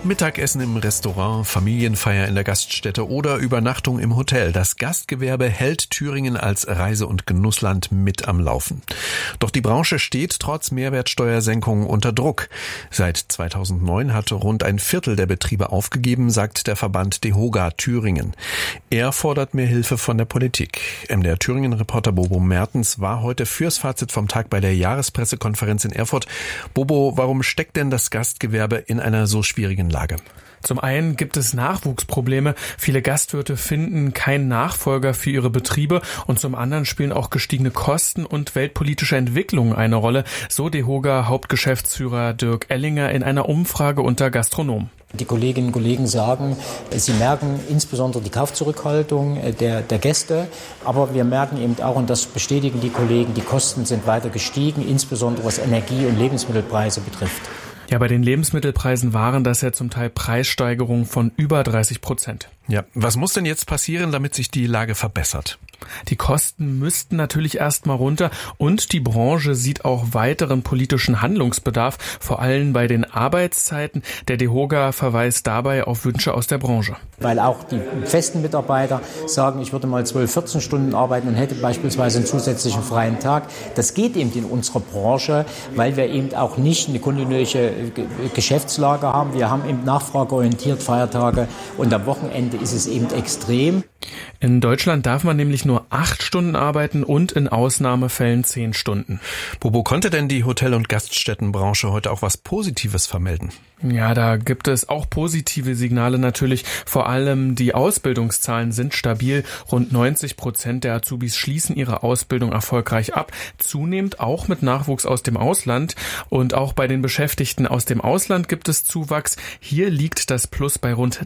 Ob Mittagessen im Restaurant, Familienfeier in der Gaststätte oder Übernachtung im Hotel, das Gastgewerbe hält Thüringen als Reise- und Genussland mit am Laufen. Doch die Branche steht trotz Mehrwertsteuersenkungen unter Druck. Seit 2009 hat rund ein Viertel der Betriebe aufgegeben, sagt der Verband DEHOGA Thüringen. Er fordert mehr Hilfe von der Politik. MDR Thüringen-Reporter Bobo Mertens war heute fürs Fazit vom Tag bei der Jahrespressekonferenz in Erfurt. Bobo, warum steckt denn das Gastgewerbe in einer so schwierigen Lage? Zum einen gibt es Nachwuchsprobleme. Viele Gastwirte finden keinen Nachfolger für ihre Betriebe und zum anderen spielen auch gestiegene Kosten und weltpolitische Entwicklungen eine Rolle, so DEHOGA-Hauptgeschäftsführer Dirk Ellinger in einer Umfrage unter Gastronomen. Die Kolleginnen und Kollegen sagen, sie merken insbesondere die Kaufzurückhaltung der Gäste, aber wir merken eben auch, und das bestätigen die Kollegen, die Kosten sind weiter gestiegen, insbesondere was Energie- und Lebensmittelpreise betrifft. Ja, bei den Lebensmittelpreisen waren das ja zum Teil Preissteigerungen von über 30%. Ja, was muss denn jetzt passieren, damit sich die Lage verbessert? Die Kosten müssten natürlich erstmal runter und die Branche sieht auch weiteren politischen Handlungsbedarf, vor allem bei den Arbeitszeiten. Der DEHOGA verweist dabei auf Wünsche aus der Branche. Weil auch die festen Mitarbeiter sagen, ich würde mal 12, 14 Stunden arbeiten und hätte beispielsweise einen zusätzlichen freien Tag. Das geht eben in unserer Branche, weil wir eben auch nicht eine kontinuierliche Geschäftslage haben. Wir haben eben nachfrageorientiert Feiertage und am Wochenende ist es eben extrem. In Deutschland darf man nämlich nur 8 Stunden arbeiten und in Ausnahmefällen 10 Stunden. Bobo, konnte denn die Hotel- und Gaststättenbranche heute auch was Positives vermelden? Ja, da gibt es auch positive Signale natürlich. Vor allem die Ausbildungszahlen sind stabil. Rund 90% der Azubis schließen ihre Ausbildung erfolgreich ab. Zunehmend auch mit Nachwuchs aus dem Ausland. Und auch bei den Beschäftigten aus dem Ausland gibt es Zuwachs. Hier liegt das Plus bei rund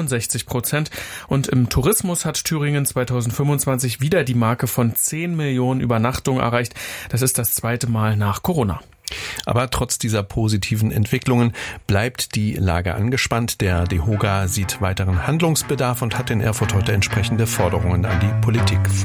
63%. Und im Tourismus hat Thüringen 2025 wieder die Marke von 10 Millionen Übernachtungen erreicht. Das ist das zweite Mal nach Corona. Aber trotz dieser positiven Entwicklungen bleibt die Lage angespannt. Der DEHOGA sieht weiteren Handlungsbedarf und hat in Erfurt heute entsprechende Forderungen an die Politik